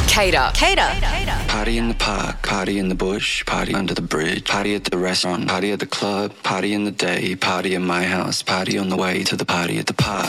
Cater. Party in the park, party in the bush, party under the bridge, party at the restaurant, party at the club, party in the day, party in my house, party on the way to the party at the park.